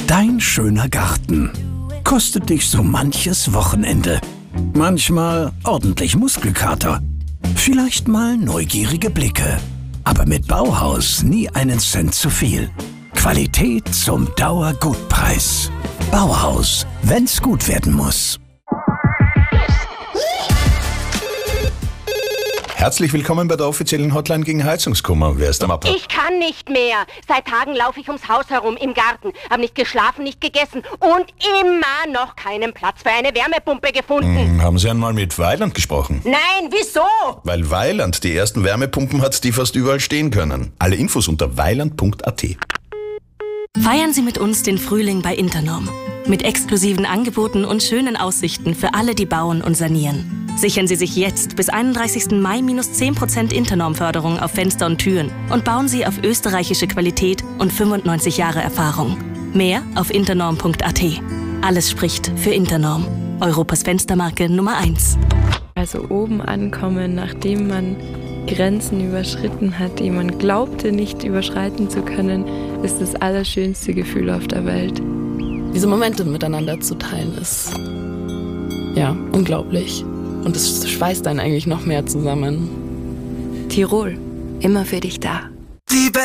Dein schöner Garten kostet dich so manches Wochenende. Manchmal ordentlich Muskelkater. Vielleicht mal neugierige Blicke. Aber mit Bauhaus nie einen Cent zu viel. Qualität zum Dauergutpreis. Bauhaus, wenn's gut werden muss. Herzlich willkommen bei der offiziellen Hotline gegen Heizungskummer. Wer ist am Apparat? Ich kann nicht mehr. Seit Tagen laufe ich ums Haus herum im Garten. Habe nicht geschlafen, nicht gegessen und immer noch keinen Platz für eine Wärmepumpe gefunden. Haben Sie einmal mit Weiland gesprochen? Nein, wieso? Weil Weiland die ersten Wärmepumpen hat, die fast überall stehen können. Alle Infos unter weiland.at. Feiern Sie mit uns den Frühling bei Internorm. Mit exklusiven Angeboten und schönen Aussichten für alle, die bauen und sanieren. Sichern Sie sich jetzt bis 31. Mai minus 10% Internorm-Förderung auf Fenster und Türen und bauen Sie auf österreichische Qualität und 95 Jahre Erfahrung. Mehr auf internorm.at. Alles spricht für Internorm. Europas Fenstermarke Nummer 1. Also oben ankommen, nachdem man Grenzen überschritten hat, die man glaubte nicht überschreiten zu können, ist das allerschönste Gefühl auf der Welt. Diese Momente miteinander zu teilen ist, ja, unglaublich. Und es schweißt einen eigentlich noch mehr zusammen. Tirol, immer für dich da.